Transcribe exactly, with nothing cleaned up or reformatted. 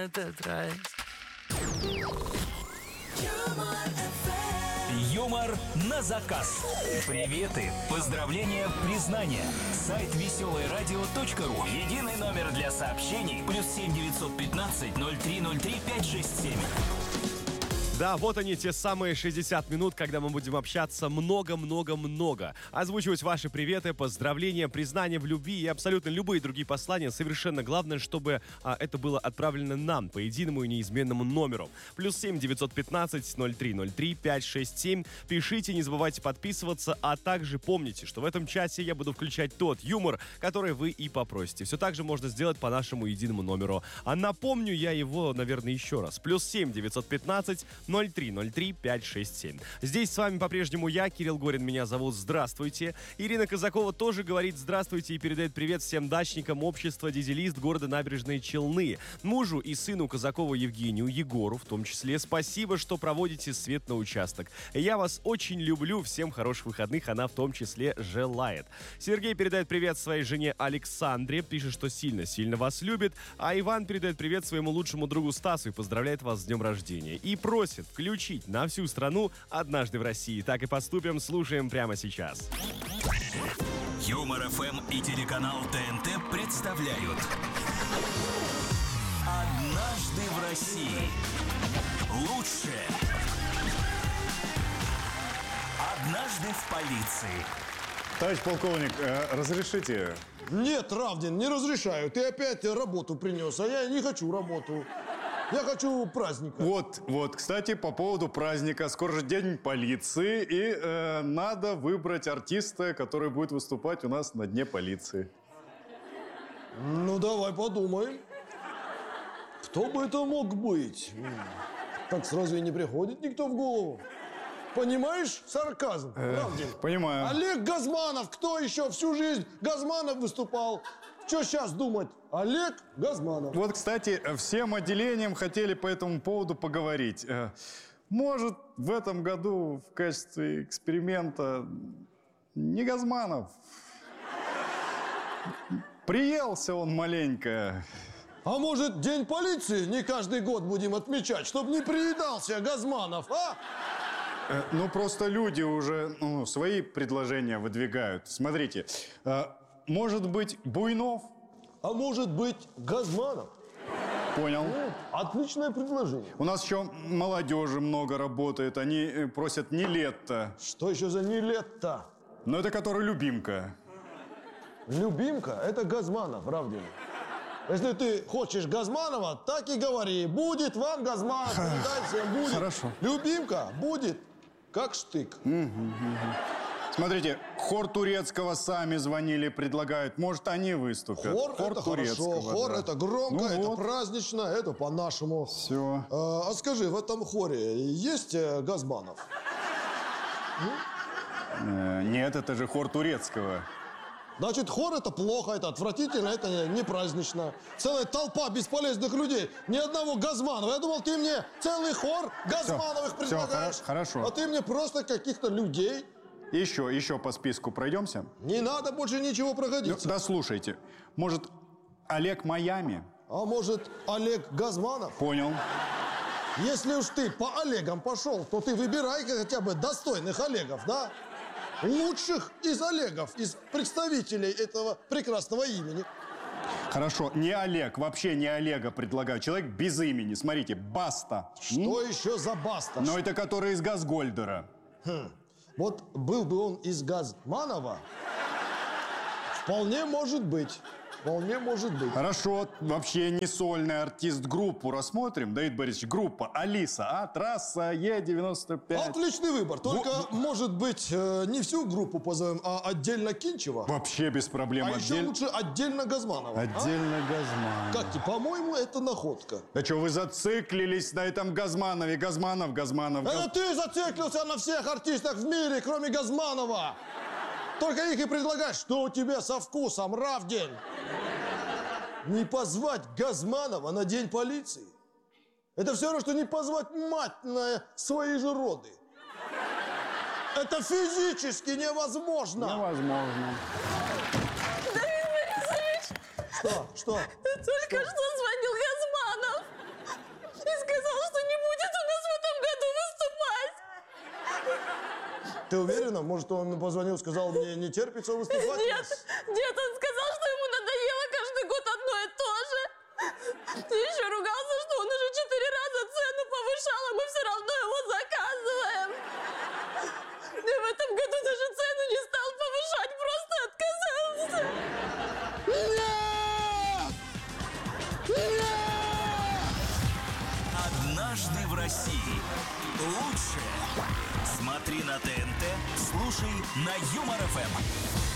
этот рай. Юмор на заказ. Приветы, поздравления, признания. Сайт веселое радио точка ру. Единый номер для сообщений. Плюс семь девятьсот пятнадцать ноль три ноль три пять шесть семь. Да, вот они, те самые шестьдесят минут, когда мы будем общаться много-много-много. Озвучивать ваши приветы, поздравления, признания в любви и абсолютно любые другие послания. Совершенно главное, чтобы а, это было отправлено нам по единому и неизменному номеру. Плюс семь девятьсот пятнадцать ноль три ноль три пять шесть семь. Пишите, не забывайте подписываться, а также помните, что в этом часе я буду включать тот юмор, который вы и попросите. Все так же можно сделать по нашему единому номеру. А напомню я его, наверное, еще раз. Плюс семь девятьсот пятнадцать ноль три ноль три пять шесть семь. Здесь с вами по-прежнему я, Кирилл Горин, меня зовут. Здравствуйте. Ирина Казакова тоже говорит здравствуйте и передает привет всем дачникам общества «Дизелист» города Набережные Челны. Мужу и сыну Казакова Евгению, Егору в том числе. Спасибо, что проводите свет на участок. Я вас очень люблю. Всем хороших выходных она в том числе желает. Сергей передает привет своей жене Александре. Пишет, что сильно-сильно вас любит. А Иван передает привет своему лучшему другу Стасу и поздравляет вас с днем рождения. И просит включить на всю страну «Однажды в России». Так и поступим, слушаем прямо сейчас. Юмор эф эм и телеканал тэ эн тэ представляют «Однажды в России». Лучшее. «Однажды в полиции». Товарищ полковник, э, разрешите? Нет, Равдин, не разрешаю. Ты опять работу принес, а я не хочу работу. Я хочу праздника. Вот, вот, кстати, по поводу праздника. Скоро же день полиции, и э, надо выбрать артиста, который будет выступать у нас на Дне полиции. Ну, давай подумаем. Кто бы это мог быть? Так сразу и не приходит никто в голову. Понимаешь сарказм, Равдин? Понимаю. Олег Газманов. Кто еще всю жизнь Газманов выступал? Что сейчас думать? Олег Газманов. Вот, кстати, всем отделениям хотели по этому поводу поговорить. Может, в этом году в качестве эксперимента не Газманов. Приелся он маленько. А может, День полиции не каждый год будем отмечать, чтобы не приедался Газманов, а? Ну, просто люди уже ну, свои предложения выдвигают. Смотрите, может быть, Буйнов? А может быть, Газманов? Понял. Ну, отличное предложение. У нас еще молодежи много работает. Они просят Нилетто. Что еще за Нилетто? Ну, это который любимка. Любимка? Это Газманов, Равдин. Если ты хочешь Газманова, так и говори. Будет вам Газманов, передай всем, будет. Хорошо. Любимка будет как штык. Угу, угу. Смотрите, хор турецкого сами звонили, предлагают. Может, они выступят. Хор, хор это турецкого, хорошо. Хор да. это громко, ну это вот. празднично, это по-нашему. Все. А, а скажи, в этом хоре есть Газманов? Э, нет, это же хор турецкого. Значит, хор это плохо, это отвратительно, это не празднично. Целая толпа бесполезных людей. Ни одного Газманова. Я думал, ты мне целый хор Газмановых Все, предлагаешь. все, хорошо. А ты мне просто каких-то людей. Еще, еще по списку пройдемся. Не надо больше ничего Ну, проходить. да, слушайте. Может, Олег Майами? А может, Олег Газманов? Понял. Если уж ты по Олегам пошел, то ты выбирай хотя бы достойных Олегов, да? Лучших из Олегов, из представителей этого прекрасного имени. Хорошо, не Олег, вообще не Олега предлагаю. Человек без имени. Смотрите, Баста. Что М? еще за Баста? Но это который из Газгольдера. Хм. Вот был бы он из Газманова, вполне может быть. Вполне может быть. Хорошо, вообще не сольный артист. Группу рассмотрим, Давид Борисович. Группа Алиса, а трасса Е девяносто пять. Отличный выбор. Только, Во... может быть, э, не всю группу позовем, а отдельно Кинчева. Вообще без проблем. А Отдель... еще лучше отдельно Газманова. Отдельно а? Газманов. Как тебе? По-моему, это находка. Да что, вы зациклились на этом Газманове? Газманов, Газманов. Это Газ... ты зациклился на всех артистах в мире, кроме Газманова. Только их и предлагаешь. Что у тебя со вкусом, Равдин? Не позвать Газманова на День полиции? Это все равно, что не позвать мать на свои же роды. Это физически невозможно. Невозможно. Давид Борисович! Что? Что? Только что, что звонил Газманов. Ты уверена? Может, он позвонил, сказал, мне не терпится выступать? Нет, нет, он сказал, что ему надоело каждый год одно и то же. И еще ругался, что он уже четыре раза цену повышал, а мы все равно его заказываем. И в этом году даже цену не стал повышать, просто отказался. Нет! Однажды в России. Лучшее. Смотри на ТНТ, слушай на Юмор ФМ.